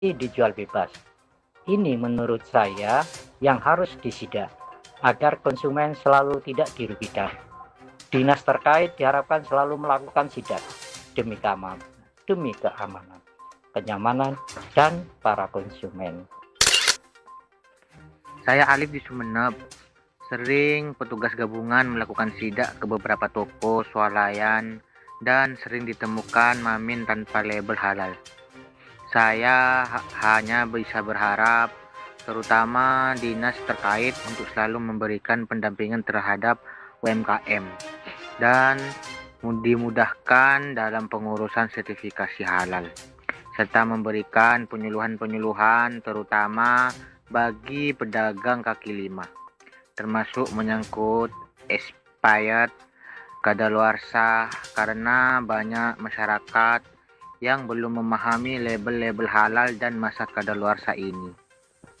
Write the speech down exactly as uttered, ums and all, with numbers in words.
dijual bebas. Ini menurut saya yang harus disidak agar konsumen selalu tidak dirugikan. Dinas terkait diharapkan selalu melakukan sidak demi keamanan, demi keamanan, kenyamanan, dan para konsumen. Saya Alif di Sumeneb. Sering petugas gabungan melakukan sidak ke beberapa toko swalayan dan sering ditemukan mamin tanpa label halal. Saya ha- hanya bisa berharap terutama dinas terkait untuk selalu memberikan pendampingan terhadap U M K M dan dimudahkan dalam pengurusan sertifikasi halal, serta memberikan penyuluhan-penyuluhan terutama bagi pedagang kaki lima, termasuk menyangkut expired, kadaluarsa, karena banyak masyarakat yang belum memahami label-label halal dan masa kadaluarsa ini.